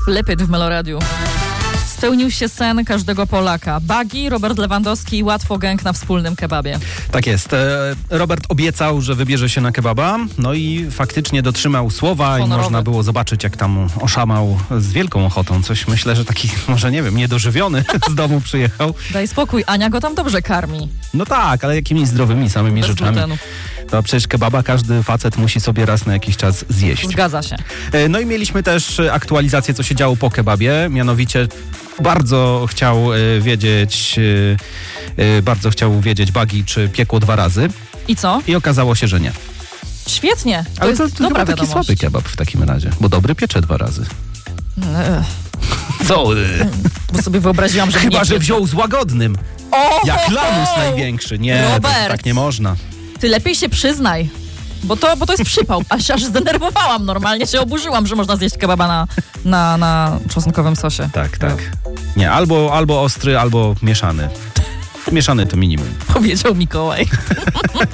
Flip It w Meloradiu. Spełnił się sen każdego Polaka. Bagi, Robert Lewandowski i łatwo gang na wspólnym kebabie. Tak jest. Robert obiecał, że wybierze się na kebaba, no i faktycznie dotrzymał słowa. Honorowy. I można było zobaczyć, jak tam oszamał z wielką ochotą. Coś myślę, że taki, może nie wiem, niedożywiony z domu przyjechał. Daj spokój, Ania go tam dobrze karmi. No tak, ale jakimiś zdrowymi samymi Bez rzeczami. glutenu. To przecież kebaba każdy facet musi sobie raz na jakiś czas zjeść. Zgadza się. No i mieliśmy też aktualizację, co się działo po kebabie. Mianowicie bardzo chciał wiedzieć Bagi, czy piekło 2 razy. I co? I okazało się, że nie. Świetnie. To Ale jest to dobra chyba taki wiadomość. słaby kebab w takim razie, bo dobry piecze 2 razy. Co? Bo sobie wyobraziłam, że Chyba, mnie że piecze. wziął z łagodnym. O! Jak lamus największy. Nie, Robert. tak nie można. Ty lepiej się przyznaj. Bo to jest przypał. Aż zdenerwowałam normalnie, się oburzyłam, że można zjeść kebaba na czosnkowym sosie. Tak. Nie, albo ostry, albo mieszany. Mieszany to minimum. Powiedział Mikołaj.